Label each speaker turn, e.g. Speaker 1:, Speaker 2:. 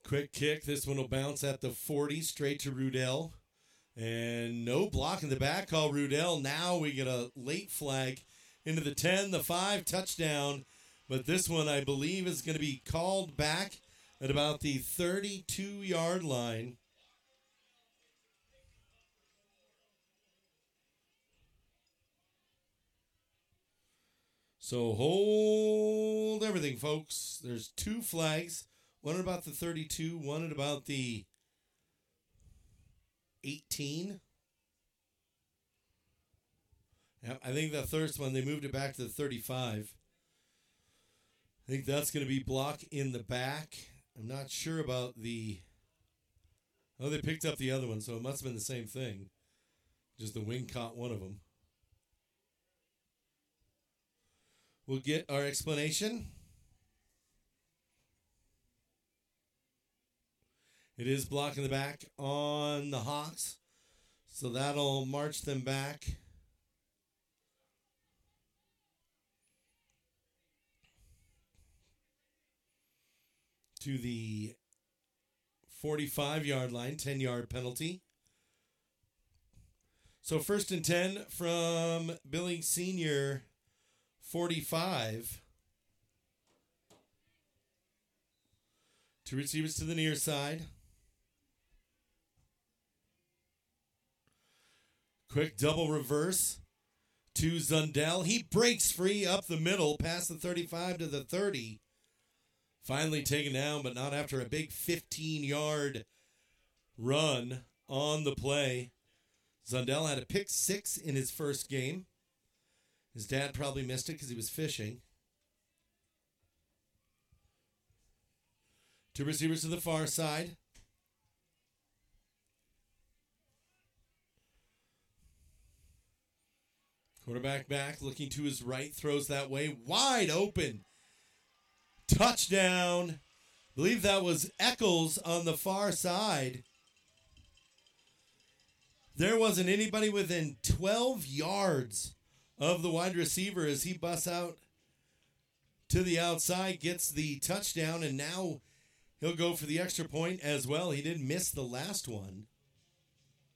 Speaker 1: Quick kick. This one will bounce at the 40, straight to Rudell. And no block in the back call, Rudell. Now we get a late flag into the 10, the 5, touchdown. But this one, I believe, is going to be called back at about the 32-yard line. So hold everything, folks. There's 2 flags. One at about the 32, one at about the 18. Yeah, I think the first one, they moved it back to the 35. I think that's going to be block in the back. I'm not sure about the... Oh, they picked up the other one, so it must have been the same thing. Just the wing caught one of them. We'll get our explanation. It is block in the back on the Hawks, so that'll march them back to the 45-yard line, 10-yard penalty. So 1st and 10 from Billings Senior 45. 2 receivers to the near side. Quick double reverse to Zundel. He breaks free up the middle, past the 35 to the 30. Finally taken down, but not after a big 15-yard run on the play. Zundel had a pick 6 in his first game. His dad probably missed it because he was fishing. 2 receivers to the far side. Quarterback back, looking to his right, throws that way, wide open. Touchdown. I believe that was Eccles on the far side. There wasn't anybody within 12 yards of the wide receiver as he busts out to the outside, gets the touchdown, and now he'll go for the extra point as well. He did miss the last one.